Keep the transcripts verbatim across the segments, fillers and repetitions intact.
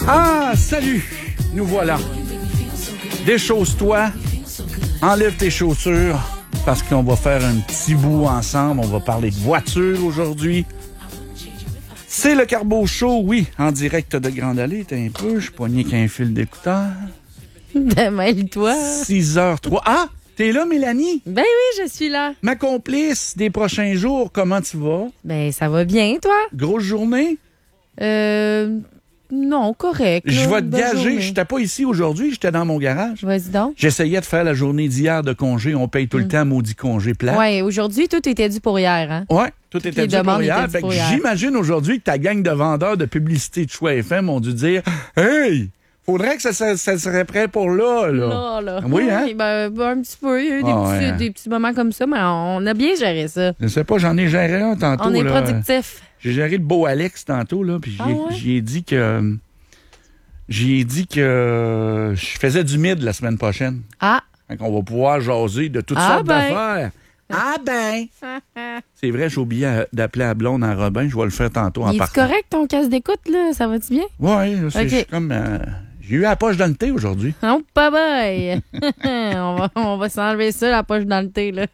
Ah, salut! Nous voilà. Déchausse-toi, enlève tes chaussures, parce qu'on va faire un petit bout ensemble. On va parler de voiture aujourd'hui. C'est le Carbo Show, oui, en direct de Grande Allée. T'es un peu, je suis poigné qu'un fil d'écouteur. Mêle-toi. six heures trois. Ah! T'es là, Mélanie? Ben oui, je suis là. Ma complice des prochains jours, comment tu vas? Ben, ça va bien, toi? Grosse journée? Euh... Non, correct. Je là, vais te bonne gager, journée. j'étais pas ici aujourd'hui, j'étais dans mon garage. Vas-y donc. J'essayais de faire la journée d'hier de congé. On paye tout le Mm. temps maudit congé plat. Ouais, aujourd'hui, tout était dû pour hier, hein? Ouais, tout était les dû pour demandes hier. étaient dû Fait que pour hier. j'imagine aujourd'hui que ta gang de vendeurs de publicité de Choix F M ont dû dire « Hey, faudrait que ça, ça, ça serait prêt pour là, là. » Là, là. Oui, hein? Ben, ben, un petit peu. Il y a eu des, Ah, petits, ouais, hein. des petits moments comme ça, mais on a bien géré ça. Je sais pas, j'en ai géré un tantôt. On est là. productif. J'ai géré le beau Alex tantôt, là, puis j'ai Ah ouais? j'ai dit que... J'ai dit que je faisais du mid la semaine prochaine. Ah! Fait qu'on va pouvoir jaser de toutes Ah sortes ben. d'affaires. Ah ben! C'est vrai, j'ai oublié à- d'appeler à Blonde en Robin. Je vais le faire tantôt en Il est partant. correct ton casque d'écoute, là? Ça va-tu bien? Oui, c'est Ok. je suis comme... euh, j'ai eu la poche dans le thé aujourd'hui. Oh, bye bye! on va, on va s'enlever ça, la poche dans le thé, là.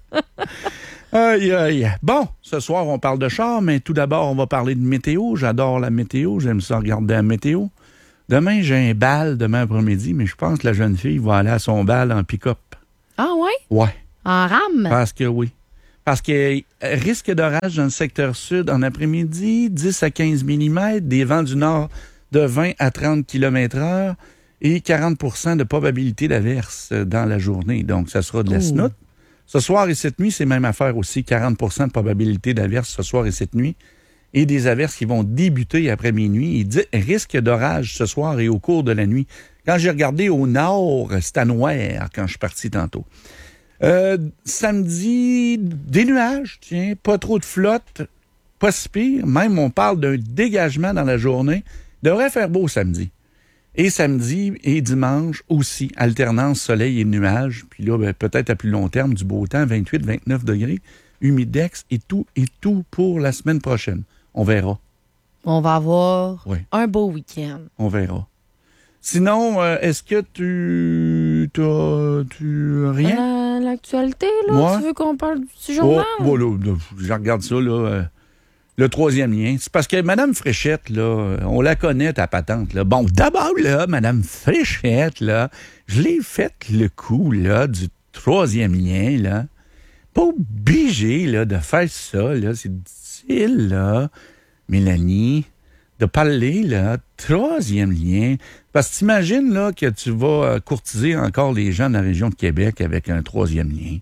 Aïe, aïe. Bon, ce soir, on parle de char, mais tout d'abord, on va parler de météo. J'adore la météo. J'aime ça regarder la météo. Demain, j'ai un bal demain après-midi, mais je pense que la jeune fille va aller à son bal en pick-up. Ah ouais? Ouais, En rame? parce que oui. Parce que euh, risque d'orage dans le secteur sud en après-midi, dix à quinze millimètres, des vents du nord de vingt à trente kilomètres heure et quarante pour cent de probabilité d'averse dans la journée. Donc, ça sera de la Ouh. snoute. Ce soir et cette nuit, c'est même affaire aussi, quarante pour cent de probabilité d'averse ce soir et cette nuit. Et des averses qui vont débuter après minuit. Il dit risque d'orage ce soir et au cours de la nuit. Quand j'ai regardé au nord, c'était noir quand je suis parti tantôt. Euh, samedi, des nuages, tiens, pas trop de flotte, pas si pire. Même, on parle d'un dégagement dans la journée. Il devrait faire beau samedi. Et samedi et dimanche aussi, alternance soleil et nuages. Puis là, ben, peut-être à plus long terme, du beau temps, vingt-huit à vingt-neuf degrés, humidex et tout, et tout pour la semaine prochaine. On verra. On va avoir Oui. un beau week-end. On verra. Sinon, euh, est-ce que tu... T'as... Tu... Rien? Euh, L'actualité, là, Moi? tu veux qu'on parle du Oh, journal? bon, là, là, je regarde ça, là. euh, le troisième lien. C'est parce que Mme Fréchette, là, euh, on la connaît, ta patente, là. Bon, d'abord, là, Mme Fréchette, là, je l'ai fait le coup, là, du troisième lien, là. Pas obligé, là, de faire ça, là. C'est difficile, là, Mélanie, de parler, là, troisième lien. Parce que t'imagines, là, que tu vas euh, courtiser encore les gens de la région de Québec avec un troisième lien.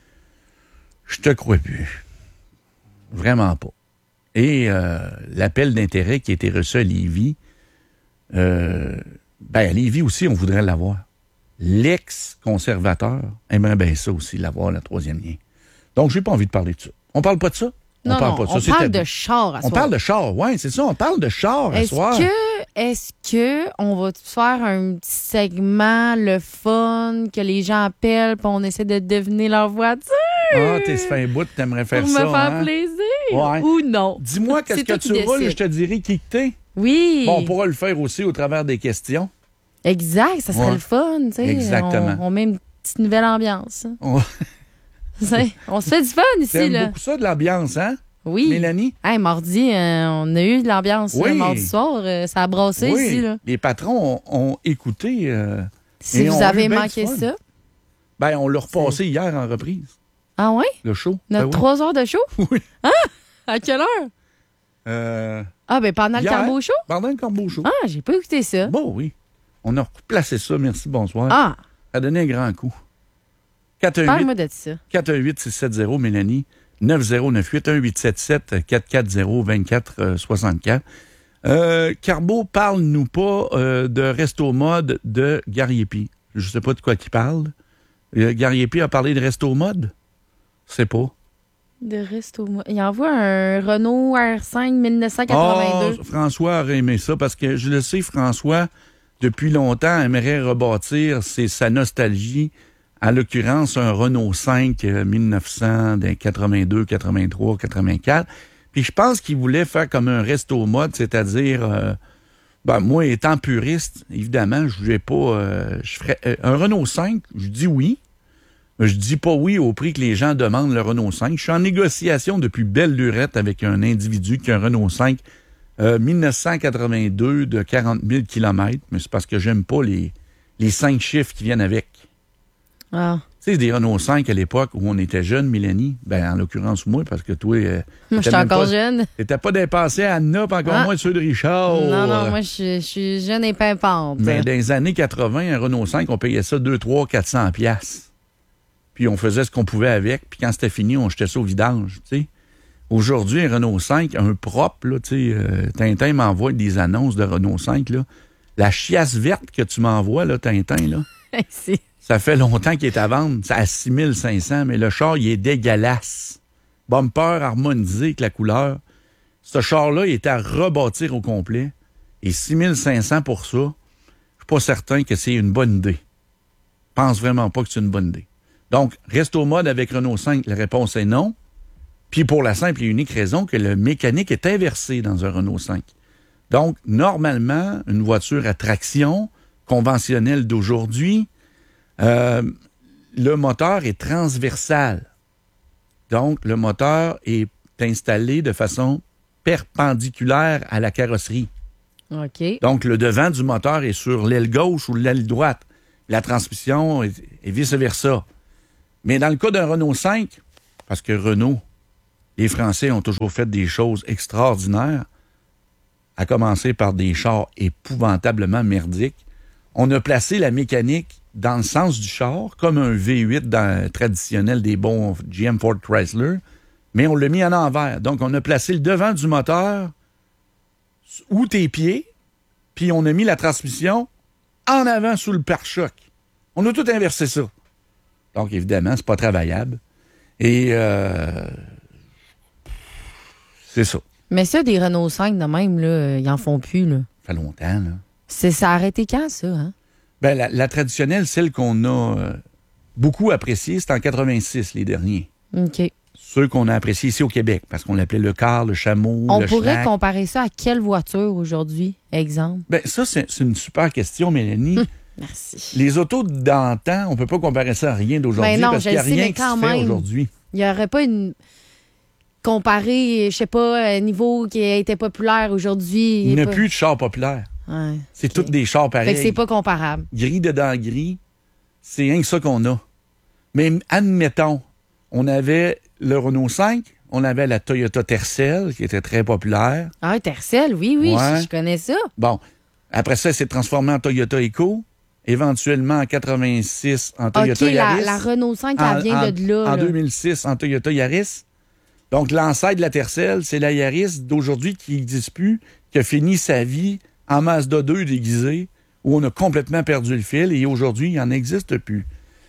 Je te crois plus. Vraiment pas. Et euh, l'appel d'intérêt qui a été reçu à Lévis, euh, ben, à Lévis aussi, on voudrait l'avoir. L'ex-conservateur aimerait bien ça aussi, l'avoir, le troisième lien. Donc, j'ai pas envie de parler de ça. On parle pas de ça? Non, on parle non, pas de ça. on c'est parle tabou. de char à On soir. parle de char, oui, c'est ça. On parle de char à Est-ce soir. que, est-ce que on va faire un petit segment, le fun, que les gens appellent puis on essaie de deviner leur voiture? Ah, t'es se fait un bout, t'aimerais faire Pour ça. me faire hein? plaisir? Ouais. Ou non? Dis-moi qu'est-ce C'est que toi qui tu roules, décides. je te dirai qui que t'es. Oui. Bon, on pourra le faire aussi au travers des questions. Exact, ça serait Ouais. le fun, tu sais. Exactement. On, on met une petite nouvelle ambiance. hein. On Tu sais, on se fait du fun ici, t'aimes là. beaucoup ça de l'ambiance, hein, Oui. Mélanie? Hey, mardi, euh, on a eu de l'ambiance. Oui. là, mardi soir, euh, ça a brassé Oui, ici, là. les patrons ont, ont écouté. euh, Si Et on vous a avez eu bien manqué du fun. ça. ben, on l'a repassé hier en reprise, Ah ouais? le show. Notre Ben oui. trois heures de show? Oui. Ah! À quelle heure? Euh, Ah, ben pendant Hier. le Carbo Show? pendant le Corbeau Show. Ah, j'ai pas écouté ça. Bon, oui. On a replacé ça, merci, bonsoir. Ah, Ça a donné un grand coup. quatre un huit, parle-moi de ça. quatre un huit, six sept zéro, Mélanie, neuf zéro neuf huit, un huit sept sept, quatre quatre zéro, deux quatre six quatre. Euh, Carbo, parle-nous pas euh, de Resto Mode de Gariepi. Je sais pas de quoi qu'il parle. Euh, Gariepi a parlé de Resto Mode? Je sais pas. De resto. Il envoie un Renault R cinq dix-neuf cent quatre-vingt-deux. Ah, François aurait aimé ça parce que je le sais, François, depuis longtemps, aimerait rebâtir c'est sa nostalgie. À l'occurrence, un Renault cinq euh, dix-neuf cent quatre-vingt-deux, quatre-vingt-trois, quatre-vingt-quatre. Puis je pense qu'il voulait faire comme un resto mode, c'est-à-dire euh, Ben, moi, étant puriste, évidemment, je vais pas... Euh, je ferais, euh, un Renault cinq, je dis oui. Mais je dis pas oui au prix que les gens demandent le Renault cinq. Je suis en négociation depuis belle lurette avec un individu qui a un Renault cinq euh, dix-neuf cent quatre-vingt-deux de quarante mille kilomètres. Mais c'est parce que j'aime pas les, les cinq chiffres qui viennent avec. Ah. Tu sais, des Renault cinq à l'époque où on était jeune, Mélanie, ben en l'occurrence moi, parce que toi... Euh, moi, je suis encore pas, jeune. T'étais pas dépassé à Anna, pas encore ah. moins de ceux de Richard. Non, non, moi, je, je suis jeune et pimpante. Mais dans les années quatre-vingts, un Renault cinq, on payait ça deux, trois, quatre cents piastres. Puis on faisait ce qu'on pouvait avec, puis quand c'était fini, on jetait ça au vidange, tu sais. Aujourd'hui, un Renault cinq, un propre, là, tu sais, euh, Tintin m'envoie des annonces de Renault cinq, là. La chiasse verte que tu m'envoies, là, Tintin, là. C'est... Ça fait longtemps qu'il est à vendre. C'est à six mille cinq cents, mais le char, il est dégueulasse. Bumper harmonisé avec la couleur. Ce char-là, il est à rebâtir au complet. Et six mille cinq cents pour ça, je suis pas certain que c'est une bonne idée. Je pense vraiment pas que c'est une bonne idée. Donc, reste au mode avec Renault cinq, la réponse est non. Puis pour la simple et unique raison que le mécanique est inversé dans un Renault cinq. Donc, normalement, une voiture à traction conventionnelle d'aujourd'hui, Euh, le moteur est transversal. Donc, le moteur est installé de façon perpendiculaire à la carrosserie. OK. Donc, le devant du moteur est sur l'aile gauche ou l'aile droite. La transmission est, est vice-versa. Mais dans le cas d'un Renault cinq, parce que Renault, les Français ont toujours fait des choses extraordinaires, à commencer par des chars épouvantablement merdiques, on a placé la mécanique dans le sens du char, comme un V huit dans, traditionnel des bons G M Ford Chrysler, mais on l'a mis en envers. Donc, on a placé le devant du moteur où tes pieds, puis on a mis la transmission en avant sous le pare-choc. On a tout inversé ça. Donc, évidemment, c'est pas travaillable. Et euh, c'est ça. Mais ça, des Renault cinq de même, là, ils en font plus, là. Ça fait longtemps, là. C'est, ça a arrêté quand, ça, hein? Ben, la, la traditionnelle, celle qu'on a euh, beaucoup appréciée, c'est en quatre-vingt-six, les derniers. OK. Ceux qu'on a appréciés ici au Québec, parce qu'on l'appelait le car, le chameau, On le pourrait schnack. comparer ça à quelle voiture aujourd'hui, exemple? Ben, ça, c'est, c'est une super question, Mélanie. Hum, merci. Les autos d'antan, on peut pas comparer ça à rien d'aujourd'hui, ben non, parce qu'il n'y a je sais, rien mais qui quand se fait même, aujourd'hui. Il n'y aurait pas une... Comparé, je sais pas, un niveau qui a été populaire aujourd'hui. Il n'y a pas... plus de chars populaires. Ouais, c'est okay. tous des chars pareils. Fait que c'est pas comparable. Gris dedans gris, c'est rien que ça qu'on a. Mais admettons, on avait le Renault cinq, on avait la Toyota Tercel, qui était très populaire. Ah, Tercel, oui, oui, ouais. je, je connais ça. Bon, après ça, c'est transformé en Toyota Eco, éventuellement en quatre-vingt-six en Toyota okay, Yaris. La, la Renault cinq, elle en, vient en, de là. En là. deux mille six, en Toyota Yaris. Donc, l'ancêtre de la Tercel, c'est la Yaris d'aujourd'hui qui n'existe plus, qui a fini sa vie en Mazda deux déguisé, où on a complètement perdu le fil, et aujourd'hui, il n'en existe plus.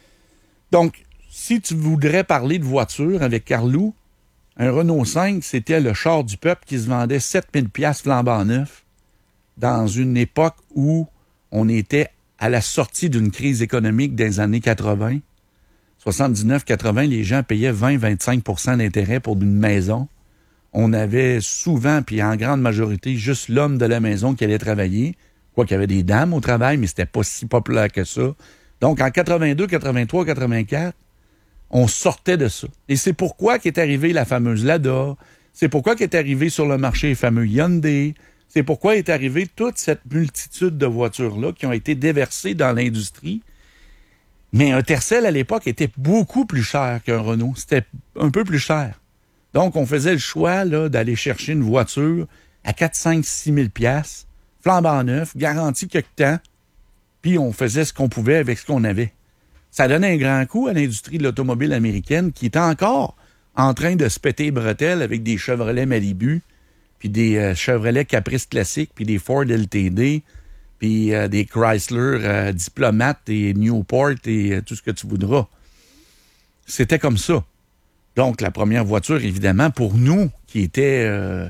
Donc, si tu voudrais parler de voiture avec Carlou, un Renault cinq, c'était le char du peuple qui se vendait sept mille dollars flambant neuf dans une époque où on était à la sortie d'une crise économique des années quatre-vingt. soixante-dix-neuf quatre-vingt, les gens payaient vingt à vingt-cinq pour cent d'intérêt pour une maison. On avait souvent, puis en grande majorité, juste l'homme de la maison qui allait travailler. Quoi qu'il y avait des dames au travail, mais c'était pas si populaire que ça. Donc, en quatre-vingt-deux, quatre-vingt-trois, quatre-vingt-quatre, on sortait de ça. Et c'est pourquoi qu'est arrivée la fameuse Lada. C'est pourquoi qu'est arrivé sur le marché les fameux Hyundai. C'est pourquoi est arrivée toute cette multitude de voitures-là qui ont été déversées dans l'industrie. Mais un Tercel, à l'époque, était beaucoup plus cher qu'un Renault. C'était un peu plus cher. Donc, on faisait le choix là, d'aller chercher une voiture à quatre, cinq, six mille piastres, flambant neuf, garantie quelque temps, puis on faisait ce qu'on pouvait avec ce qu'on avait. Ça donnait un grand coup à l'industrie de l'automobile américaine qui était encore en train de se péter les bretelles avec des Chevrolet Malibu, puis des euh, Chevrolet Caprice classiques, puis des Ford L T D, puis euh, des Chrysler euh, Diplomat et Newport et euh, tout ce que tu voudras. C'était comme ça. Donc, la première voiture, évidemment, pour nous, qui étaient euh,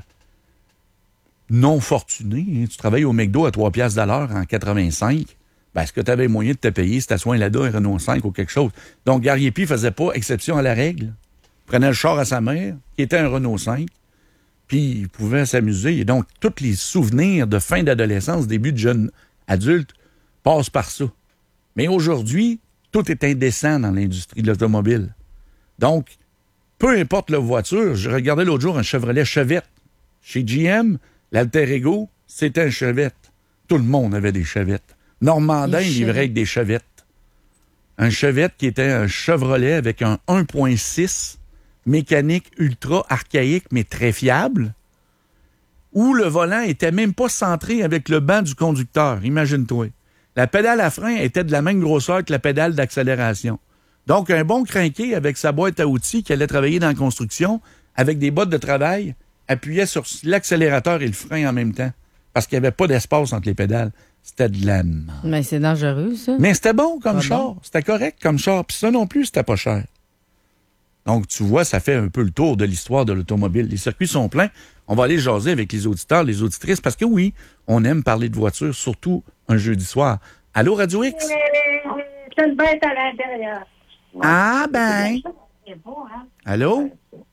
non fortunés, hein, tu travailles au McDo à trois piastres de l'heure en quatre-vingt-cinq, ben, est-ce que tu avais moyen de te payer si tu as soin Lada, un Renault cinq ou quelque chose? Donc, Gariepi ne faisait pas exception à la règle. Il prenait le char à sa mère, qui était un Renault cinq, puis ils pouvaient s'amuser. Et donc, tous les souvenirs de fin d'adolescence, début de jeune adulte, passent par ça. Mais aujourd'hui, tout est indécent dans l'industrie de l'automobile. Donc, peu importe la voiture, je regardais l'autre jour un Chevrolet Chevette. Chez G M, l'Alter Ego, c'était un Chevette. Tout le monde avait des Chevettes. Normandin livrait avec des Chevettes. Un Chevette qui était un Chevrolet avec un un virgule six mécanique ultra archaïque, mais très fiable, où le volant était même pas centré avec le banc du conducteur. Imagine-toi. La pédale à frein était de la même grosseur que la pédale d'accélération. Donc, un bon crinqué avec sa boîte à outils qui allait travailler dans la construction, avec des bottes de travail, appuyait sur l'accélérateur et le frein en même temps, parce qu'il n'y avait pas d'espace entre les pédales. C'était de la merde. Mais c'est dangereux, ça. Mais c'était bon comme Ah char. bon? C'était correct comme char. Puis ça non plus, c'était pas cher. Donc, tu vois, ça fait un peu le tour de l'histoire de l'automobile. Les circuits sont pleins. On va aller jaser avec les auditeurs, les auditrices, parce que oui, on aime parler de voitures, surtout un jeudi soir. Allô, Radio X? C'est une bête à l'intérieur. Ah, ben. Allô?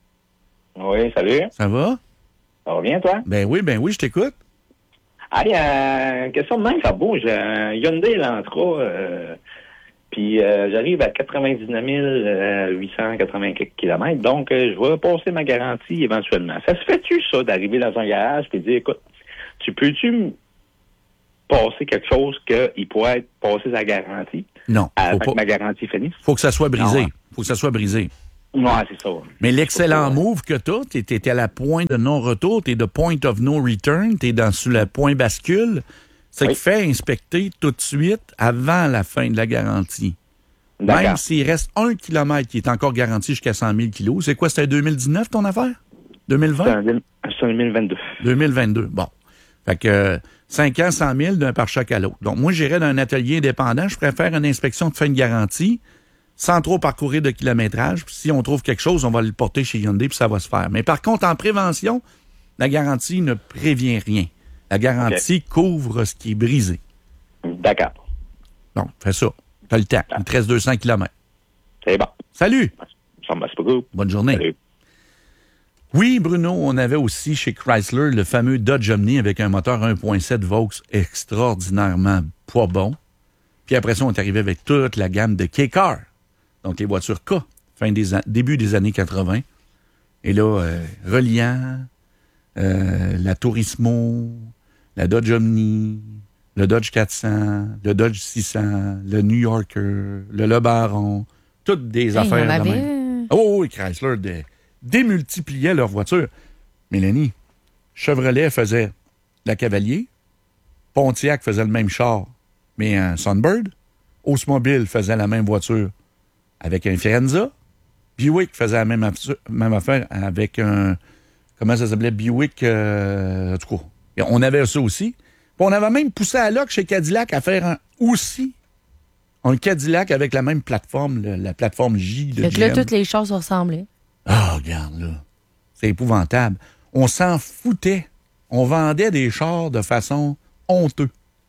Oui, salut. Ça va? Ça va bien, toi? Ben oui, ben oui, je t'écoute. Allez, euh, question de même, ça bouge. J'ai un Hyundai Elantra, euh, puis euh, j'arrive à quatre-vingt-dix-neuf mille huit cent quatre-vingts kilomètres, donc euh, je vais passer ma garantie éventuellement. Ça se fait-tu, ça, d'arriver dans un garage et de dire, écoute, tu peux-tu me passer quelque chose qu'il pourrait être passé sa garantie? Non. Avant Faut que ma garantie finisse? Faut que ça soit brisé. Non. Faut que ça soit brisé. Ouais, c'est ça. Mais l'excellent move que tu as, tu étais à la pointe de non-retour, tu es de point of no return, tu es dans sur le point bascule, c'est Oui. que fait inspecter tout de suite avant la fin de la garantie. D'accord. Même s'il reste un kilomètre qui est encore garanti jusqu'à cent mille kilos. C'est quoi, c'était deux mille dix-neuf ton affaire? deux mille vingt? C'est un, c'est un deux mille vingt-deux. deux mille vingt-deux, bon. Fait que euh, cinq ans, cent mille d'un par choc à l'autre. Donc moi, j'irais dans un atelier indépendant, je préfère une inspection de fin de garantie, sans trop parcourir de kilométrage. Puis si on trouve quelque chose, on va le porter chez Hyundai, puis ça va se faire. Mais par contre, en prévention, la garantie ne prévient rien. La garantie okay. couvre ce qui est brisé. D'accord. Donc, fais ça. T'as le temps. Il te reste deux cents kilomètres. C'est bon. Salut! Ça me passe beaucoup. Bonne journée. Salut. Oui, Bruno, on avait aussi chez Chrysler le fameux Dodge Omni avec un moteur un virgule sept Vaux extraordinairement pas bon. Puis après ça, on est arrivé avec toute la gamme de K-Car. Donc, les voitures K, fin des an- début des années quatre-vingts. Et là, euh, Reliant, euh, la Turismo, la Dodge Omni, le Dodge quatre cents, le Dodge six cents, le New Yorker, le Le Baron, toutes des Hey, affaires il y en de avait... même. Oh oui, Chrysler dé- démultipliait leurs voitures. Mélanie, Chevrolet faisait la Cavalier, Pontiac faisait le même char, mais un Sunbird. Oldsmobile faisait la même voiture avec un Firenza. Buick faisait la même, affaire, même affaire avec un... Comment ça s'appelait? Buick... Euh, en tout cas, et on avait ça aussi. Puis on avait même poussé à l'oc chez Cadillac à faire un, aussi un Cadillac avec la même plateforme, le- la plateforme J de Fait que G là, M. toutes les choses se ressemblaient. Ah, regarde, là. C'est épouvantable. On s'en foutait. On vendait des chars de façon honteuse.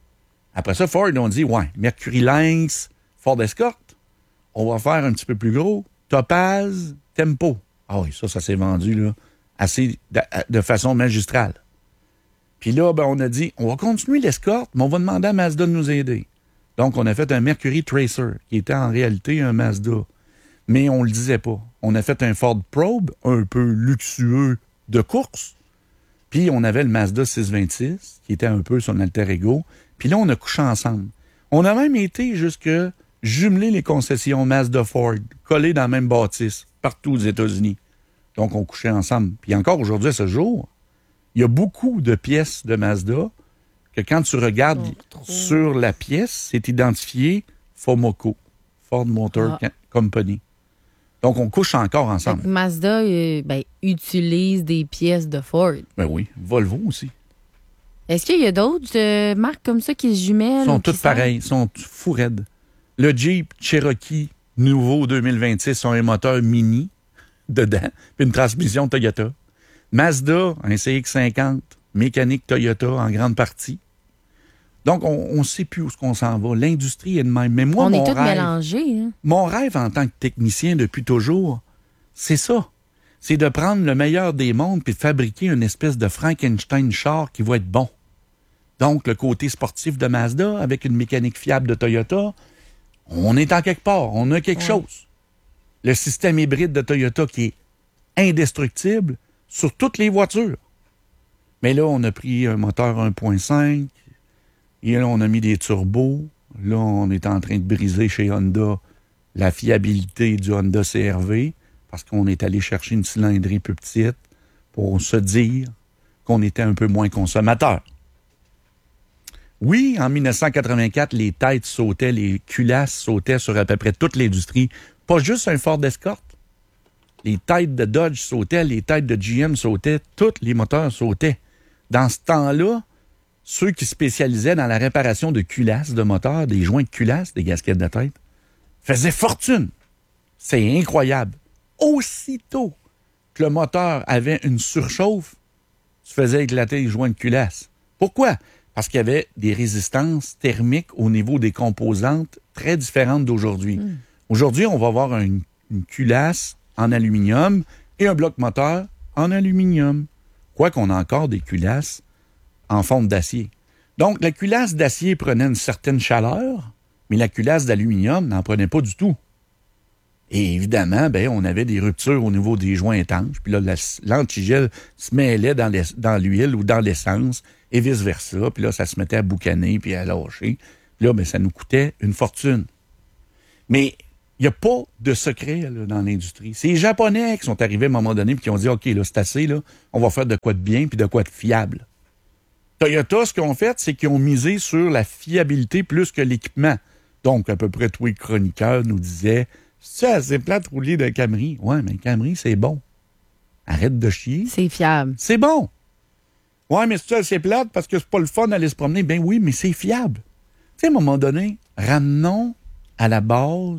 Après ça, Ford, on dit, ouais, Mercury Lynx, Ford Escort, on va faire un petit peu plus gros. Topaz, Tempo. Ah oui, ça, ça s'est vendu, là, assez de, de façon magistrale. Puis là, ben, on a dit, on va continuer l'Escort, mais on va demander à Mazda de nous aider. Donc, on a fait un Mercury Tracer, qui était en réalité un Mazda. Mais on le disait pas. On a fait un Ford Probe, un peu luxueux de course. Puis on avait le Mazda six cent vingt-six, qui était un peu son alter ego. Puis là, on a couché ensemble. On a même été jusque jumeler les concessions Mazda Ford, collées dans la même bâtisse, partout aux États-Unis. Donc, on couchait ensemble. Puis encore aujourd'hui, à ce jour, il y a beaucoup de pièces de Mazda que quand tu regardes Oh, sur la pièce, c'est identifié FOMOCO, Ford Motor Ah. Company. Donc, on couche encore Fait ensemble. que Mazda euh, ben, utilise des pièces de Ford. Ben oui, Volvo aussi. Est-ce qu'il y a d'autres euh, marques comme ça qui se jumellent? Ils sont ou qui toutes pareilles, ils sont fous raides. Le Jeep Cherokee nouveau deux mille vingt-six a un moteur mini dedans, puis une transmission Toyota. Mazda, un C X cinquante, mécanique Toyota en grande partie. Donc, on ne sait plus où est-ce qu'on s'en va. L'industrie est de même. Mais moi, On mon est tous rêve, mélangés. Hein? mon rêve en tant que technicien depuis toujours, c'est ça. c'est de prendre le meilleur des mondes puis de fabriquer une espèce de Frankenstein char qui va être bon. Donc, le côté sportif de Mazda, avec une mécanique fiable de Toyota, on est en quelque part, on a quelque ouais. chose. Le système hybride de Toyota qui est indestructible sur toutes les voitures. Mais là, on a pris un moteur un virgule cinq, et là, on a mis des turbos. Là, on est en train de briser chez Honda la fiabilité du Honda C R V parce qu'on est allé chercher une cylindrée plus petite pour se dire qu'on était un peu moins consommateur. Oui, en dix-neuf cent quatre-vingt-quatre, les têtes sautaient, les culasses sautaient sur à peu près toute l'industrie. Pas juste un Ford Escort. Les têtes de Dodge sautaient, les têtes de G M sautaient, tous les moteurs sautaient. Dans ce temps-là, ceux qui spécialisaient dans la réparation de culasses de moteurs, des joints de culasses, des gasquettes de tête, faisaient fortune. C'est incroyable. Aussitôt que le moteur avait une surchauffe, tu faisais éclater les joints de culasse. Pourquoi? Parce qu'il y avait des résistances thermiques au niveau des composantes très différentes d'aujourd'hui. Mmh. Aujourd'hui, on va avoir une, une culasse en aluminium et un bloc moteur en aluminium. Quoique qu'on a encore des culasses en fonte d'acier. Donc, la culasse d'acier prenait une certaine chaleur, mais la culasse d'aluminium n'en prenait pas du tout. Et évidemment, ben, on avait des ruptures au niveau des joints étanches. Puis là, la, l'antigel se mêlait dans, les, dans l'huile ou dans l'essence et vice-versa. Puis là, ça se mettait à boucaner puis à lâcher. Puis là, ben, ça nous coûtait une fortune. Mais il n'y a pas de secret là, dans l'industrie. C'est les Japonais qui sont arrivés à un moment donné et qui ont dit « OK, là, c'est assez, là, on va faire de quoi de bien puis de quoi de fiable. » Toyota, ce qu'ils ont fait, c'est qu'ils ont misé sur la fiabilité plus que l'équipement. Donc, à peu près tous les chroniqueurs nous disaient « C'est assez plate rouler de Camry. » Ouais, mais Camry, c'est bon. Arrête de chier. C'est fiable. C'est bon. Ouais, mais c'est assez plate parce que c'est pas le fun d'aller se promener. Ben oui, mais c'est fiable. Tu sais, à un moment donné, ramenons à la base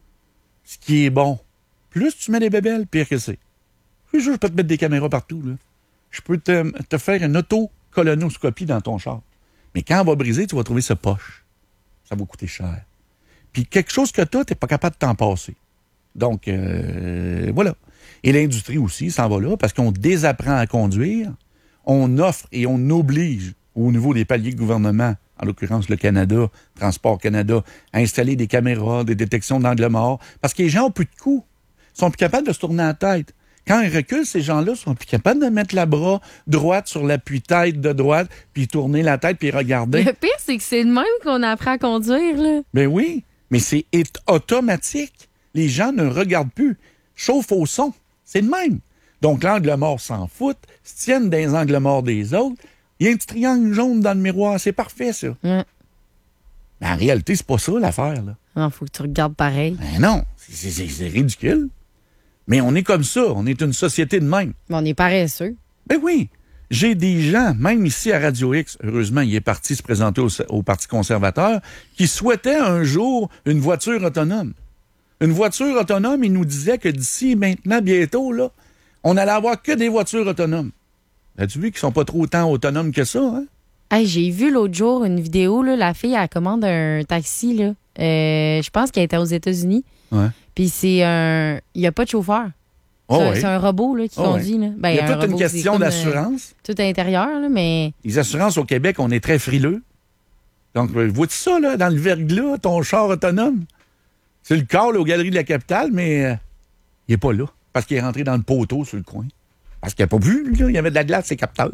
ce qui est bon. Plus tu mets des bébelles, pire que c'est. Je suis sûr, je peux te mettre des caméras partout, là. Je peux te, te faire une auto-colonoscopie dans ton char. Mais quand on va briser, tu vas trouver ce poche. Ça va coûter cher. Puis quelque chose que tu as, tu n'es pas capable de t'en passer. Donc, euh, voilà. Et l'industrie aussi s'en va là parce qu'on désapprend à conduire. On offre et on oblige au niveau des paliers de gouvernement, en l'occurrence le Canada, Transport Canada, à installer des caméras, des détections d'angle mort, parce que les gens ont plus de coups. Ils sont plus capables de se tourner la tête. Quand ils reculent, ces gens-là sont plus capables de mettre la bras droite sur l'appui-tête de droite, puis tourner la tête, puis regarder. Le pire, c'est que c'est le même qu'on apprend à conduire, là. Ben oui, mais c'est automatique. Les gens ne regardent plus. Chauffe au son. C'est le même. Donc, l'angle mort s'en fout, se tiennent dans les angles morts des autres. Il y a un petit triangle jaune dans le miroir. C'est parfait, ça. Ouais. Mais en réalité, c'est pas ça, l'affaire, là. Non, faut que tu regardes pareil. Ben non, c'est, c'est, c'est ridicule. Mais on est comme ça. On est une société de même. Mais on est paresseux. Ben oui. J'ai des gens, même ici à Radio X, heureusement, il est parti se présenter au, au Parti conservateur, qui souhaitaient un jour une voiture autonome. Une voiture autonome, il nous disait que d'ici maintenant, bientôt, là, on allait avoir que des voitures autonomes. As-tu vu qu'ils sont pas trop autant autonomes que ça, hein? Hey, j'ai vu l'autre jour une vidéo, là, la fille, elle commande un taxi, là. Euh, je pense qu'elle était aux États-Unis. Ouais. Puis c'est un... Il n'y a pas de chauffeur. Oh c'est, oui. c'est un robot là, qui oh conduit. oui. Là. Ben, il y a un toute robot, une question comme, d'assurance. Euh, tout à l'intérieur, là, mais... Les assurances au Québec, on est très frileux. Donc, vois-tu ça, là, dans le verglas, ton char autonome? C'est le corps, là, aux Galeries de la Capitale, mais euh, il n'est pas là. Parce qu'il est rentré dans le poteau sur le coin. Parce qu'il n'a pas vu, là, il y avait de la glace, ses capteurs.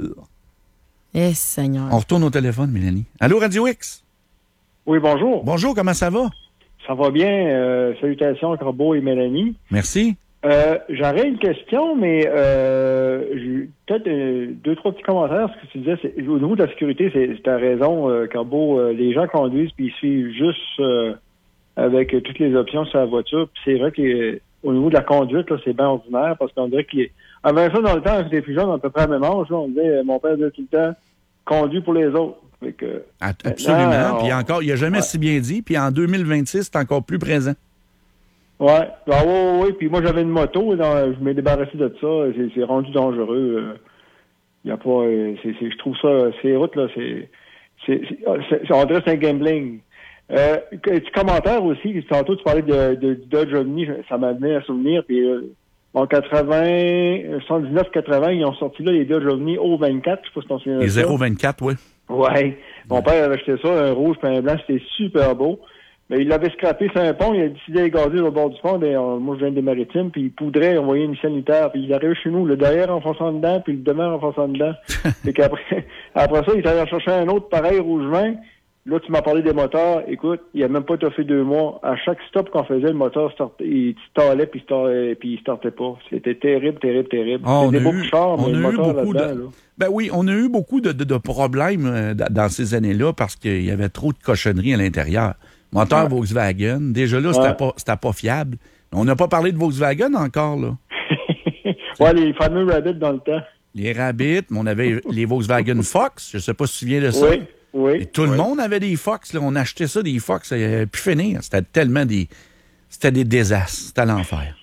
Eh, Seigneur. On retourne au téléphone, Mélanie. Allô, Radio X? Oui, bonjour. Bonjour, comment ça va? Ça va bien. Euh, salutations, Corbeau et Mélanie. Merci. Euh, j'aurais une question, mais euh, j'ai peut-être euh, deux, trois petits commentaires. Ce que tu disais, c'est, au niveau de la sécurité, c'est, c'est ta raison, euh, Corbeau. Euh, les gens conduisent puis ils suivent juste euh, avec euh, toutes les options sur la voiture. Puis c'est vrai que euh, au niveau de la conduite, là, c'est bien ordinaire parce qu'on dirait qu'il est... Avant ça, dans le temps, quand j'étais plus jeune, à peu près à la même âge, là, on disait, euh, mon père disait tout le temps, conduis pour les autres. Fait que, absolument. Maintenant, puis on... encore, il n'a jamais ouais. si bien dit. Puis en deux mille vingt-six, c'est encore plus présent. Ouais. Ah, ouais, ouais. Puis moi, j'avais une moto. Dans, je m'ai débarrassé de ça. C'est, c'est rendu dangereux. Il y a pas. C'est, c'est, je trouve ça. Ces routes là, c'est, c'est, c'est, c'est, on dirait que c'est un gambling. Euh, petit commentaire aussi. Tantôt, tu parlais de, de, de Dodge Omni. Ça m'a donné un souvenir. Puis euh, En quatre-vingts, soixante-dix-neuf quatre-vingts, ils ont sorti là les Dodge Omni O vingt-quatre, je sais pas si t'en souviens de ça. Les zéro vingt-quatre, oui. Ouais. Mon Ouais. père avait acheté ça, un rouge puis un blanc, c'était super beau. Mais il l'avait scrappé sur un pont, il a décidé de gazer au bord du pont, ben, euh, moi je viens des Maritimes, puis il poudrait, on voyait une sanitaire, puis il arrivait chez nous, le derrière en fonçant dedans, puis le devant en fonçant dedans. Et qu'après, après ça, il allé chercher un autre pareil, rouge vin. Là, tu m'as parlé des moteurs. Écoute, il a même pas fait deux mois. À chaque stop qu'on faisait, le moteur startait, il stallait, puis il startait, puis il startait pas. C'était terrible, terrible, terrible. Ah, on C'était a beaucoup eu- char, on mais a le eu moteur beaucoup de- là-dedans, là. Ben oui, on a eu beaucoup de, de, de problèmes euh, d- dans ces années-là parce qu'il y avait trop de cochonneries à l'intérieur. Moteur Ouais. Volkswagen, déjà là, c'était Ouais. pas, c'était pas fiable. On n'a pas parlé de Volkswagen encore, là. Ouais, les fameux Rabbits dans le temps. Les Rabbits, mais on avait les Volkswagen Fox, je sais pas si tu te souviens de ça. Oui, oui. Et tout le oui. monde avait des Fox, là. On achetait ça, des Fox, ça n'avait plus finir. C'était tellement des... C'était des désastres. C'était l'enfer.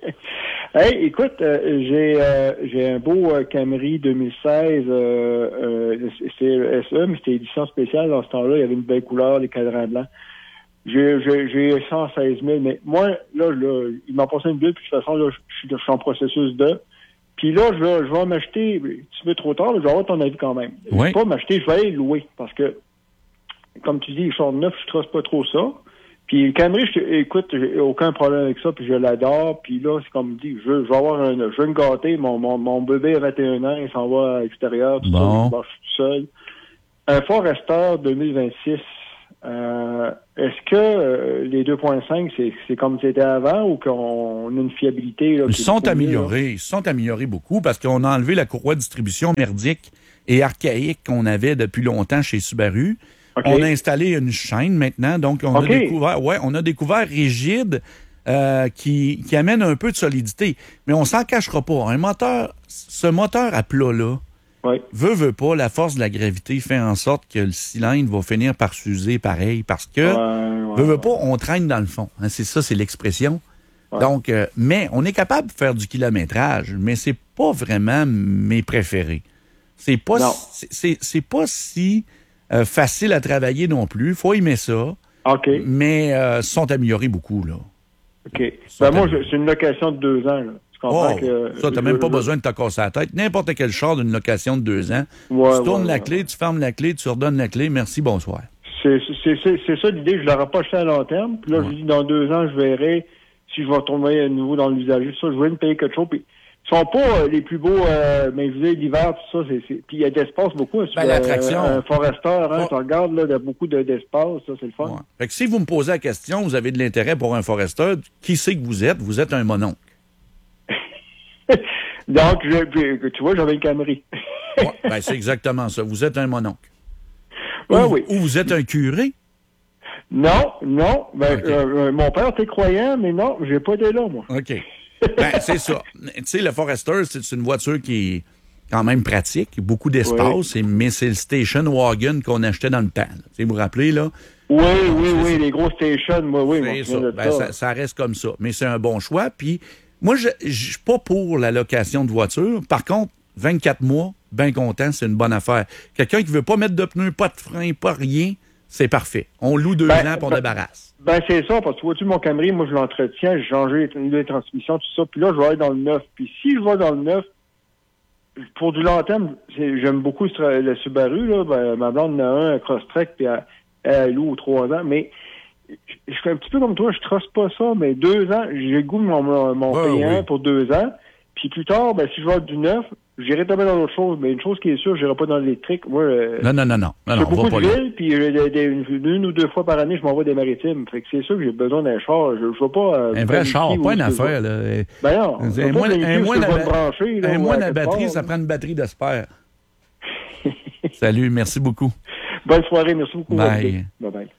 Hey, écoute, euh, j'ai euh, j'ai un beau euh, Camry deux mille seize, euh, euh, c'est le S E, mais c'était édition spéciale. Dans ce temps-là, il y avait une belle couleur, les cadrans blancs. J'ai j'ai j'ai cent seize mille, mais moi, là, là il m'a passé une bulle, puis de toute façon, là, je suis je suis en processus de... Puis là, je vais, je vais m'acheter, tu veux trop tard, mais je vais avoir ton avis quand même. Je Oui. vais pas m'acheter, je vais aller louer, parce que, comme tu dis, ils sont neufs, je trosse pas trop ça. Puis le Camry, je, écoute, j'ai aucun problème avec ça, puis je l'adore. Puis là, c'est comme dit, je, je vais avoir un, je vais me gâter. Mon, mon, mon bébé a vingt et un ans, il s'en va à l'extérieur, tout Bon. ça, je suis tout seul. Un Forester deux mille vingt-six, euh, est-ce que euh, les deux point cinq, c'est, c'est comme c'était avant ou qu'on a une fiabilité? Là, Ils qui est sont beaucoup mieux, là? améliorés. Ils se sont améliorés beaucoup parce qu'on a enlevé la courroie de distribution merdique et archaïque qu'on avait depuis longtemps chez Subaru. OK. On a installé une chaîne maintenant, donc on OK. a découvert, ouais, on a découvert rigide euh, qui, qui amène un peu de solidité. Mais on s'en cachera pas. Un moteur, ce moteur à plat là, Oui. veut, veut pas, la force de la gravité fait en sorte que le cylindre va finir par s'user pareil parce que Ouais, ouais, veut, veut ouais. pas, on traîne dans le fond. Hein, c'est ça, c'est l'expression. Ouais. Donc, euh, mais on est capable de faire du kilométrage, mais c'est pas vraiment mes préférés. C'est pas, Non. c'est, c'est, c'est pas si euh, facile à travailler non plus. Faut aimer ça, OK. mais euh, sont améliorés beaucoup, là. OK. Ça Ben moi, t'aime. je- c'est une location de deux ans, là. Tu comprends Oh, que... ça, t'as je- même pas je- besoin de te casser la tête. N'importe quel char d'une location de deux ans, Ouais, tu tournes ouais, la ouais. clé, tu fermes la clé, tu redonnes la clé, merci, bonsoir. C'est, c'est, c'est, c'est ça l'idée, je l'aurais pas acheté à long terme. Puis là, Ouais. je dis, dans deux ans, je verrai si je vais retourner à nouveau dans l'usager. Ça, je vais me payer quelque chose. Puis, ils sont pas euh, les plus beaux, euh, mais je veux dire, l'hiver, tout ça, c'est, c'est... Puis il y a d'espace beaucoup. Hein, Ben, sur, l'attraction. euh, un Forester, hein, Ouais. tu regardes, là, il y a beaucoup de, d'espace, ça, c'est le fun. Ouais. Fait que si vous me posez la question, vous avez de l'intérêt pour un Forester, qui c'est que vous êtes? Vous êtes un mononcle. Donc, je, puis, tu vois, j'avais une Camry. Ouais, ben, c'est exactement ça. Vous êtes un mononcle. Ouais, ou, oui. ou vous êtes un curé. Non, non. Ben, Ok. euh, mon père était croyant, mais non, j'ai pas été là, moi. OK. Ben, c'est ça. Tu sais, le Forester, c'est une voiture qui est quand même pratique, beaucoup d'espace, et- mais c'est le station wagon qu'on achetait dans le temps. là. Tu sais, vous vous rappelez, là? Oui, oui, c'est oui, ça. les grosses stations, moi, oui, moi, C'est je ça. viens de Ben, ça. ça. Ça reste comme ça. Mais c'est un bon choix. Puis, moi, je je suis pas pour la location de voiture. Par contre, vingt-quatre mois, bien content, c'est une bonne affaire. Quelqu'un qui veut pas mettre de pneus, pas de frein, pas rien, c'est parfait. On loue deux Ben, ans pour on ben- débarrasse. Ben, c'est ça, parce que vois-tu, mon Camry, moi, je l'entretiens, j'ai changé les, les transmissions, tout ça, puis là, je vais aller dans le neuf. Puis si je vais dans le neuf, pour du long terme, c'est- j'aime beaucoup le, Stra- le Subaru, là, ben, ma blonde en a un, un Crosstrek, puis elle, elle loue aux trois ans, mais je, je fais un petit peu comme toi, je trosse pas ça, mais deux ans, j'ai le goût de mon, mon, mon Ben P un oui. pour deux ans, puis plus tard, ben, si je vais du neuf, j'irai tomber dans d'autres choses, mais une chose qui est sûre, j'irai pas dans l'électrique. Moi, euh, Non, non, non, non. non, je non fais on va beaucoup pas de là. villes, puis euh, des- des- une, une ou deux fois par année, je m'envoie des maritimes. Fait que c'est sûr que j'ai besoin d'un char. Je ne veux pas... euh, Un vrai planifier char, où pas une est-ce que je affaire. vais. Là. Ben non. Un je veux pas mois, planifier un où mois est-ce que je vais de me brancher, là, un ou mois à de quelque batterie, part, ça là. prend une batterie d'espère. Salut, merci beaucoup. Bonne soirée, merci beaucoup. Bye. Bye bye.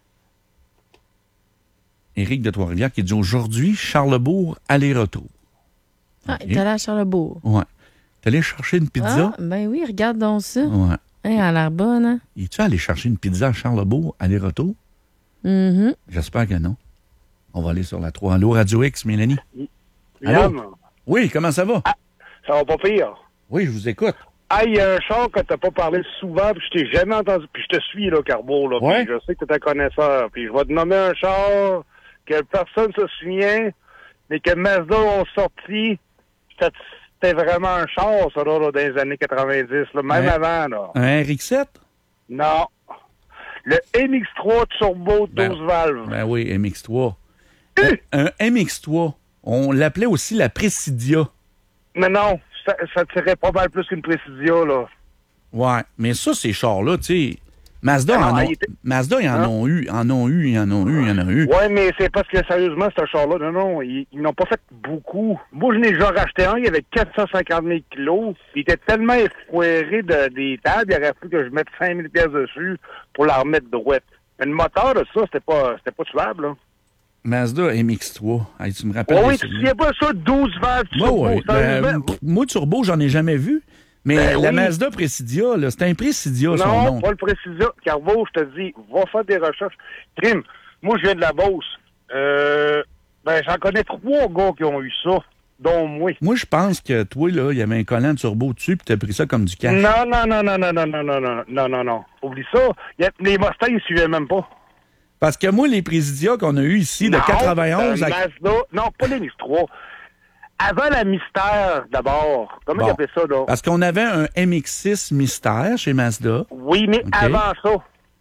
Éric de Trois-Rivières qui dit aujourd'hui, Charlebourg, aller-retour. Ah, OK. t'es allé à Charlebourg. Ouais. T'es allé chercher une pizza? Ah, ben oui, regarde donc ça. Ouais. Hein, elle a l'air bonne, hein? Es-tu allé chercher une pizza à Charlebourg, aller-retour? Mhm. J'espère que non. On va aller sur la trois. Allô, Radio X, Mélanie? Yann, Oui, comment ça va? ça va pas pire. Oui, je vous écoute. Ah, il y a un char que t'as pas parlé souvent, puis je t'ai jamais entendu, puis je te suis, là, Carbo, là, Ouais. puis je sais que t'es un connaisseur, puis je vais te nommer un char que personne se souvient, mais que Mazda ont sorti, c'était vraiment un char, ça, là, là, dans les années quatre-vingt-dix, là, même Ouais. avant, là. Un R X sept? Non. Le M X trois Turbo Ben, douze valves. Ben oui, M X trois. Un, un M X trois, on l'appelait aussi la Presidia. Mais non, ça, ça tirait pas mal plus qu'une Presidia, là. Ouais, mais ça, ces chars-là, tu sais, Mazda, Ah non, en, ont, il était- Mazda, ils en Hein? ont eu, en ont eu, ils en ont eu, ils en ont eu. Ouais, mais c'est parce que, sérieusement, ce char-là, non, non, ils, ils n'ont pas fait beaucoup. Moi, je n'ai déjà racheté un, il y avait quatre cent cinquante mille kilos. Il était tellement effoiré de, des tables, il aurait fallu que je mette cinq mille pièces dessus pour la remettre droite. Mais le moteur de ça, c'était pas, c'était pas tuable, là. Mazda M X trois. Hey, tu me rappelles Oh, de oui, ça, tu sais pas ça, douze valves Moi, turbo, ouais. Ben, sérieusement? pff, moi, turbo, j'en ai jamais vu. Mais Ben la oui. Mazda Presidia, là, c'est un Presidia, son Non, nom. pas le Presidia. Carbo, je te dis, va faire des recherches. Crime, moi, je viens de la Beauce. Euh, ben, j'en connais trois gars qui ont eu ça, dont moi. Moi, je pense que toi, là, il y avait un collant de turbo dessus, puis t'as pris ça comme du cash. Non, non, non, non, non, non, non, non, non, non, non, non. Oublie ça. Il y a- les Mustangs, ils suivaient même pas. Parce que moi, les Presidia qu'on a eu ici, de Non, quatre-vingt-onze euh, à... Mazda, non, pas les M X trois. Avant la Mystère, d'abord. Comment Bon. ils appelaient ça, là? Parce qu'on avait un M X six Mystère chez Mazda. Oui, mais OK. avant ça.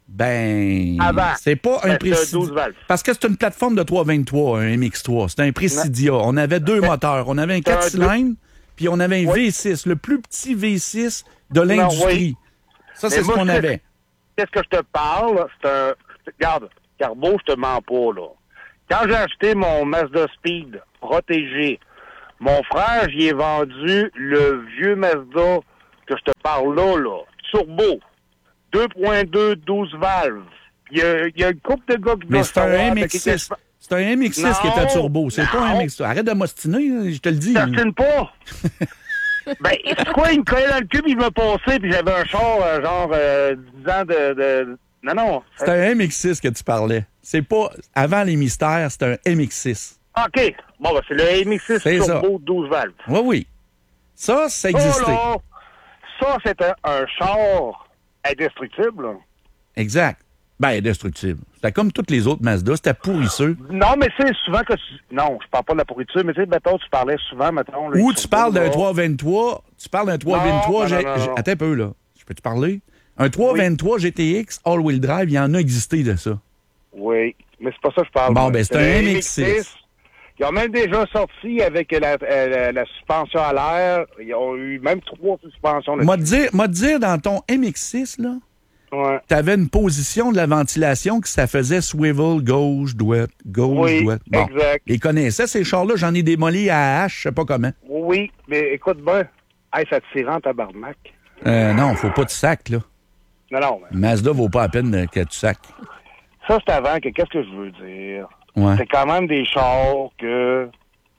Ben, Avant. c'est pas un Ben, c'est un Presidia. douze valves. Parce que c'est une plateforme de trois vingt-trois, un M X trois. C'est un Presidia. On avait deux Ben, moteurs. On avait un c'est un quatre cylindres, puis on avait un Oui. V six, le plus petit V six de l'industrie. oui. Ça, Mais c'est ce moi, qu'on je- avait. Qu'est-ce que je te parle? C'est un... Regarde, Carbo, je te mens pas, là. Quand j'ai acheté mon Mazda Speed protégé, mon frère, j'y ai vendu le vieux Mazda que je te parle là, là. Turbo. deux point deux, douze valves. Il y a, il y a une couple de gars qui Mais doivent c'est un savoir M de X qui six. que je- C'est un M X six qui est à Non, turbo. C'est pas un non. M X trois. Arrête de m'ostiner, hein, je te le dis. T'astines pas? Ben, c'est quoi, il me collait dans le cul, puis il me passait, puis j'avais un char, euh, genre, euh, dix ans de... de... Non, non. C'est un M X six que tu parlais. C'est pas... Avant les mystères, c'est un M X six. OK. Bon, ben, c'est le M X six C'est ça. Turbo douze valves. Oui, oui. Ça, ça Ça, existait. là, ça, c'est un, un char indestructible. là. Exact. Ben, indestructible. C'était comme toutes les autres Mazda. C'était pourrisseux. Non, mais c'est souvent que... tu- Non, je parle pas de la pourriture, mais tu sais, mettons, tu parlais souvent, mettons... là, Ou les tu turbos, parles d'un là. trois vingt-trois. Tu parles d'un trois vingt-trois. Non, non, j'ai- non, non, j'ai- non. Attends un peu, là. Je peux te parler? Un trois vingt-trois G T X all-wheel drive, il y en a existé de ça. Oui, mais c'est pas ça que je parle. Bon, moi. ben, c'est le un M X six. Ils ont même déjà sorti avec la, euh, la, la suspension à l'air. Ils ont eu même trois suspensions. là. Moi te dire, moi te dire, dans ton M X six, là, Ouais. t'avais une position de la ventilation que ça faisait swivel gauche, droite, gauche, Oui, droite. Bon. exact. Ils connaissaient ces chars-là, j'en ai démoli à hache, je sais pas comment. Oui, mais écoute bien. Hey, ça te tire en tabarnak. Euh, non, faut pas de sac, là. Non, non, mais Mazda vaut pas la peine de- que tu sacs. ça, c'est avant que... Qu'est-ce que je veux dire? Ouais. C'est quand même des chars que...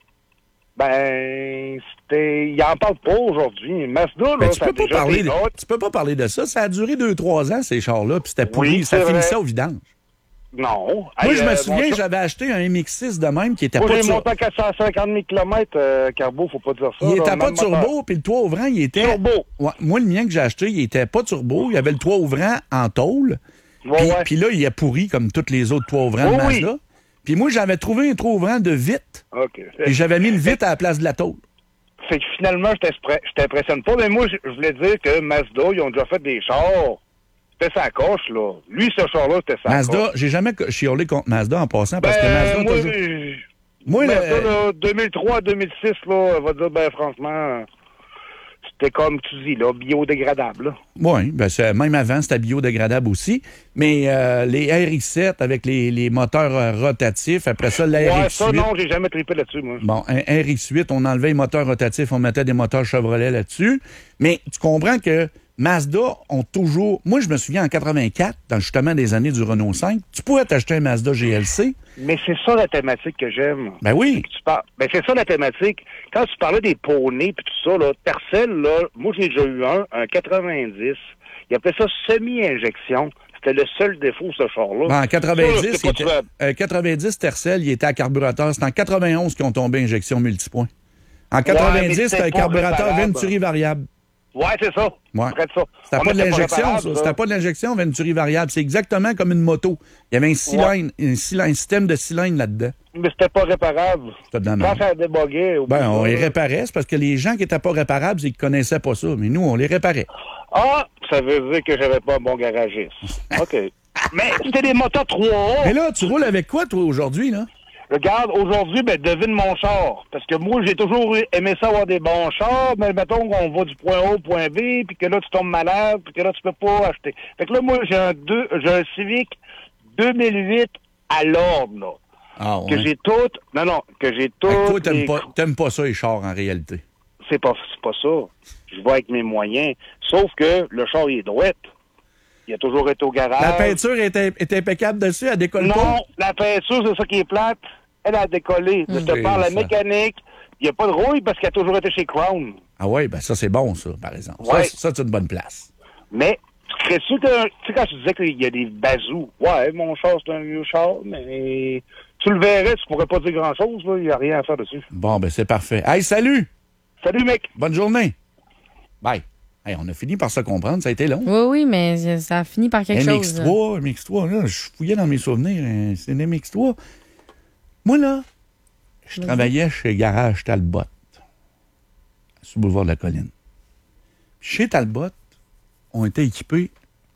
Ben, c'était... Ils en parlent pas aujourd'hui. Mazda, là, Ben, tu ça peux a pas déjà parler été de, hot. tu peux pas parler de ça. Ça a duré deux, trois ans, ces chars-là, puis c'était pourri. Oui, ça c'est finissait vrai. au vidange. Non. Moi, Hey, je me euh, souviens, mon chum- j'avais acheté un M X six de même qui était Moi, pas j'ai turbo. monté à quatre cent cinquante mille kilomètres, euh, Carbo, faut pas dire ça. Il là, était pas même moteur. turbo, puis le toit ouvrant, il était... Turbo. Ouais, moi, le mien que j'ai acheté, il était pas turbo. Il y avait le toit ouvrant en tôle. Ouais, Puis, ouais. puis là, il est pourri comme tous les autres toits ouvrants Oui, de oui. Mazda. Puis moi, j'avais trouvé un toit ouvrant de vitre. OK. Et j'avais mis une vitre à la place de la tôle. Fait que finalement, je t'espr- je t'impressionne pas, mais moi, je je voulais dire que Mazda, ils ont déjà fait des chars. C'était sa coche, là. Lui, ce char-là, c'était sa Mazda, coche. j'ai jamais co- chiolé contre Mazda en passant parce que Ben, Mazda... moi, toujours- je- Moi, le- Mazda, là, deux mille trois à deux mille six, là, on va dire, ben, franchement, c'était comme tu dis, là, biodégradable, là. Oui, ben c'est- même avant, c'était biodégradable aussi. Mais euh, les R X sept avec les, les moteurs euh, rotatifs, après ça, la Ouais, R X ça, huit. non, j'ai jamais trippé là-dessus, moi. Bon, un R X huit, on enlevait les moteurs rotatifs, on mettait des moteurs Chevrolet là-dessus. Mais tu comprends que Mazda ont toujours... Moi, je me souviens en quatre-vingt-quatre, dans justement des années du Renault cinq, tu pouvais t'acheter un Mazda G L C. Mais c'est ça la thématique que j'aime. Ben oui. Tu parles, ben c'est ça la thématique. Quand tu parlais des poneys puis tout ça, là, Tercel, là, moi j'ai déjà eu un, un quatre-vingt-dix. Il appelait ça semi-injection. C'était le seul défaut de ce char-là. Ben, en Ça, quatre-vingt-dix, là, c'est pas il était- tuable. euh, quatre-vingt-dix Tercel, il était à carburateur. C'est en quatre-vingt-onze qu'ils ont tombé injection multipoint. En quatre-vingt-dix, mais c'était un c'était pas carburateur réparable. Venturi variable. Ouais, c'est ça. Ouais. Près de ça. C'était On pas de mettait l'injection, réparable, ça. C'était pas de l'injection Venturi variable. C'est exactement comme une moto. Il y avait un cylindre, un, cylindre, un système de cylindre là-dedans. Mais c'était pas réparable. C'était de la Quand merde. ça déboguait... Ben, on les réparait. C'est parce que les gens qui étaient pas réparables, c'est qu'ils connaissaient pas ça. Mais nous, on les réparait. Ah, ça veut dire que j'avais pas un bon garagiste. OK. Mais c'était des moteurs trois A. Mais là, tu roules avec quoi, toi, aujourd'hui, là? Regarde, aujourd'hui, ben, devine mon char. Parce que moi, j'ai toujours aimé ça avoir des bons chars, mais mettons qu'on va du point A au point B, puis que là, tu tombes malade, puis que là, tu peux pas acheter. Fait que là, moi, j'ai un, deux, j'ai un Civic deux mille huit à l'ordre, là. Ah, ouais. Que j'ai tout... Non, non, que j'ai tout... Fait que toi, t'aimes pas, t'aimes pas ça, les chars, en réalité. C'est pas, c'est pas ça. Je vais avec mes moyens. Sauf que le char, il est droit. Il a toujours été au garage. La peinture est, est impeccable dessus, elle décolle non, pas? Non, la peinture, c'est ça qui est plate. Elle a décollé. Je te Oui, parle, la ça. mécanique, il n'y a pas de rouille parce qu'elle a toujours été chez Crown. Ah oui, ben ça, c'est bon, ça, par exemple. Ouais. Ça, ça c'est une bonne place. Mais, tu serais sûr que, tu sais, quand je disais qu'il y a des bazous, ouais, mon char, c'est un vieux char, mais tu le verrais, tu pourrais pas dire grand-chose, là, il n'y a rien à faire dessus. Bon, ben c'est parfait. Hey, salut! Salut, mec! Bonne journée! Bye! Hey, on a fini par se comprendre, ça a été long. Oui, oui, mais ça a fini par quelque M X chose. trois, M X trois, là, je fouillais dans mes souvenirs, hein, c'est une M X trois. Moi, là, je travaillais chez Garage Talbot, sur le boulevard de la Colline. Chez Talbot, on était équipés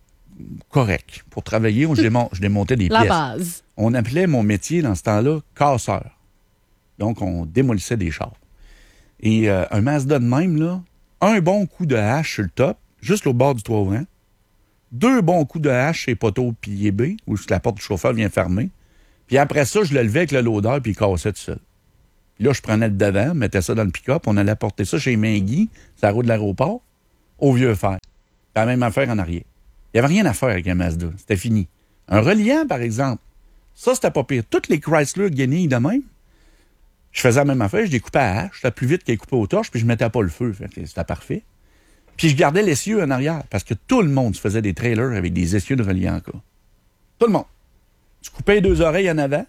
corrects pour travailler. Je, démon- je démontais des La pièces. base. On appelait mon métier dans ce temps-là casseur. Donc, on démolissait des chars. Et euh, un Mazda de même, là, un bon coup de hache sur le top, juste au bord du toit ouvrant. Deux bons coups de hache chez poteau pilier B, où la porte du chauffeur vient fermer. Puis après ça, je le levais avec le loader, puis il cassait tout seul. Puis là, je prenais le devant, mettais ça dans le pick-up, on allait porter ça chez Mingui, sur la route de l'aéroport, au vieux fer. La même affaire en arrière. Il n'y avait rien à faire avec un Mazda. C'était fini. Un reliant, par exemple, ça, c'était pas pire. Toutes les Chrysler guenilles de même, je faisais la même affaire, je découpais à hache, c'était plus vite qu'elle coupait aux torches, puis je mettais pas le feu. Fait que c'était parfait. Puis je gardais l'essieu en arrière, parce que tout le monde se faisait des trailers avec des essieux de reliant, quoi. Tout le monde. Tu coupais les deux oreilles en avant,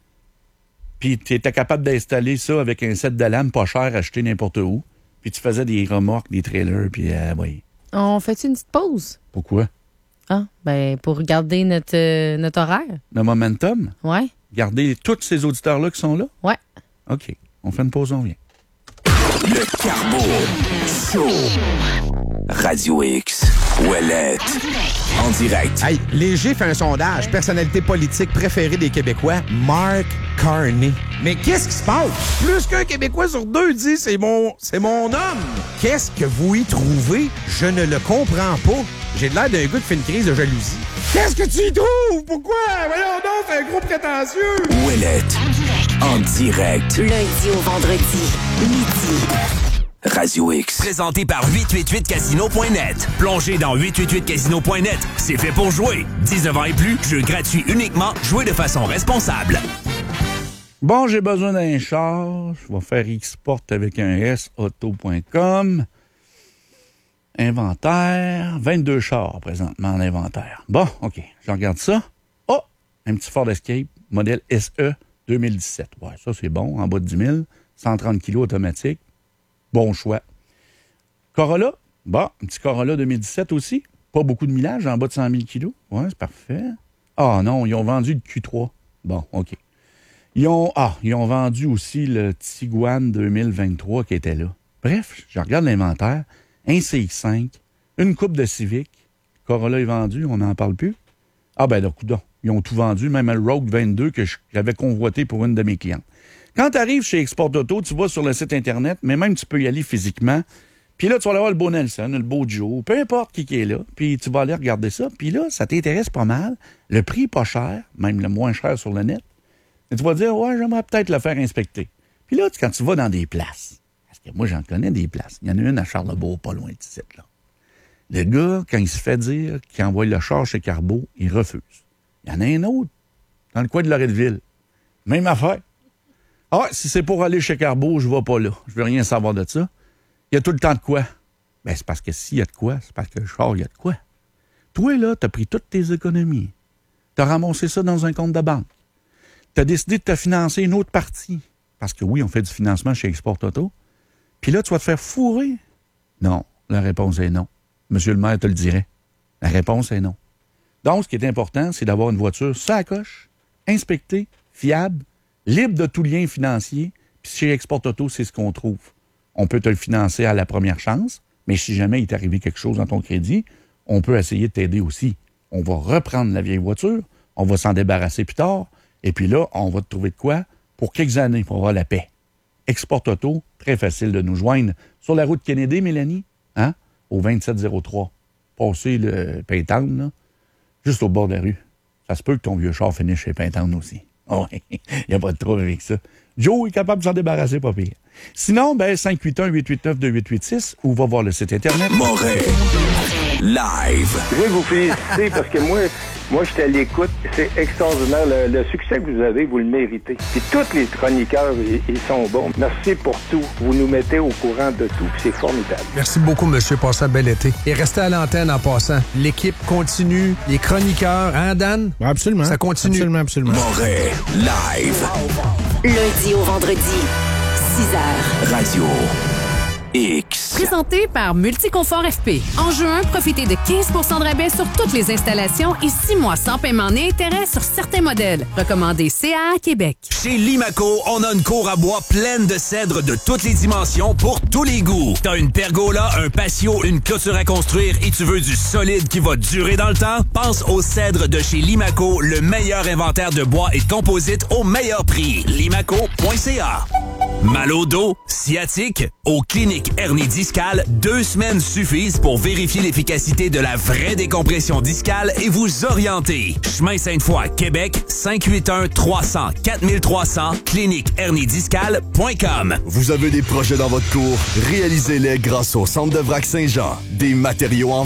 puis tu étais capable d'installer ça avec un set de lames pas cher acheté n'importe où, puis tu faisais des remorques, des trailers, puis euh, oui. On fait une petite pause? Pourquoi? Ah, ben, pour regarder notre, euh, notre horaire. Le momentum? Ouais. Garder tous ces auditeurs-là qui sont là? Ouais. OK. On fait une pause, on vient. Le Carbo Show. Radio X. Ouellette. En direct. Hey, Léger fait un sondage. Personnalité politique préférée des Québécois, Mark Carney. Mais qu'est-ce qui se passe? Plus qu'un Québécois sur deux dit c'est mon, c'est mon homme. Qu'est-ce que vous y trouvez? Je ne le comprends pas. J'ai l'air d'un gars qui fait une crise de jalousie. Qu'est-ce que tu y trouves? Pourquoi? Voyons donc, c'est un gros prétentieux. Ouellette. En direct. Du lundi au vendredi, midi. Radio X. Présenté par huit cent quatre-vingt-huit casino point net. Plongez dans huit cent quatre-vingt-huit casino point net. C'est fait pour jouer. dix-neuf ans et plus, jeu gratuit uniquement. Jouez de façon responsable. Bon, j'ai besoin d'un char. Je vais faire X-Port avec un S, auto point com. Inventaire. vingt-deux chars présentement en inventaire. Bon, OK. Je regarde ça. Oh! Un petit Ford Escape, modèle S E deux mille dix-sept. Ouais, ça, c'est bon. En bas de dix mille. cent trente kilos automatique. Bon choix. Corolla. Bon, un petit Corolla deux mille dix-sept aussi. Pas beaucoup de millage, en bas de cent mille kilos. Ouais, c'est parfait. Ah non, ils ont vendu le Q trois. Bon, OK. Ils ont, ah, ils ont vendu aussi le Tiguan deux mille vingt-trois qui était là. Bref, je regarde l'inventaire. Un C X cinq, une coupe de Civic. Corolla est vendu, on n'en parle plus. Ah ben, donc, ils ont tout vendu, même le Rogue vingt-deux que j'avais convoité pour une de mes clientes. Quand tu arrives chez Export Auto, tu vas sur le site Internet, mais même tu peux y aller physiquement. Puis là, tu vas aller voir le beau Nelson, le beau Joe, peu importe qui, qui est là. Puis tu vas aller regarder ça. Puis là, ça t'intéresse pas mal. Le prix pas cher, même le moins cher sur le net. Et tu vas dire, ouais, j'aimerais peut-être le faire inspecter. Puis là, quand tu vas dans des places, parce que moi, j'en connais des places. Il y en a une à Charlebourg, pas loin de ici, là. Le gars, quand il se fait dire qu'il envoie le char chez Carbo, il refuse. Il y en a un autre, dans le coin de Loretteville. Même affaire. Ah, si c'est pour aller chez Carbo, je ne vais pas là. Je veux rien savoir de ça. Il y a tout le temps de quoi? Ben, c'est parce que s'il y a de quoi, c'est parce que le char, il y a de quoi. Toi, là, t'as pris toutes tes économies. T'as ramassé ça dans un compte de banque. T'as décidé de te financer une autre partie. Parce que oui, on fait du financement chez Export Auto. Puis là, tu vas te faire fourrer. Non. la réponse est non. Monsieur le maire te le dirait. La réponse est non. Donc, ce qui est important, c'est d'avoir une voiture sur la coche, inspectée, fiable, libre de tout lien financier. Puis chez Export Auto, c'est ce qu'on trouve. On peut te le financer à la première chance, mais si jamais il t'est arrivé quelque chose dans ton crédit, on peut essayer de t'aider aussi. On va reprendre la vieille voiture, on va s'en débarrasser plus tard, et puis là, on va te trouver de quoi pour quelques années pour avoir la paix. Export Auto, très facile de nous joindre. Sur la route Kennedy, Mélanie, hein, au vingt-sept zéro trois. Passez le Paytown, là, juste au bord de la rue. Ça se peut que ton vieux char finisse chez Paytown aussi. Oh, il n'y a pas de trouble avec ça. Joe est capable de s'en débarrasser, pas pire. Sinon, ben, cinq huit un, huit huit neuf, deux huit huit six ou va voir le site Internet. Morin Live. Je veux vous féliciter parce que moi, moi, j'étais à l'écoute. C'est extraordinaire. Le, le succès que vous avez, vous le méritez. Puis tous les chroniqueurs, ils, ils sont bons. Merci pour tout. Vous nous mettez au courant de tout. Puis c'est formidable. Merci beaucoup, monsieur. Passez un bel été. Et restez à l'antenne en passant. L'équipe continue. Les chroniqueurs, hein, Dan? Absolument. Ça continue. Absolument, absolument. Morin Live. Lundi au vendredi, six heures. Radio X. Présenté par Multiconfort F P. En juin, profitez de quinze pour cent de rabais sur toutes les installations et six mois sans paiement ni intérêt sur certains modèles. Recommandé C A A Québec. Chez Limaco, on a une cour à bois pleine de cèdres de toutes les dimensions pour tous les goûts. T'as une pergola, un patio, une clôture à construire et tu veux du solide qui va durer dans le temps? Pense aux cèdres de chez Limaco, le meilleur inventaire de bois et de composites au meilleur prix. limaco point c a. Mal au dos, sciatique, aux cliniques hernie discale, deux semaines suffisent pour vérifier l'efficacité de la vraie décompression discale et vous orienter. Chemin Sainte-Foy, Québec, cinq huit un, trois zéro zéro, quatre trois zéro zéro, clinique hernie discale point com. Vous avez des projets dans votre cour? Réalisez-les grâce au Centre de Vrac Saint-Jean. Des matériaux en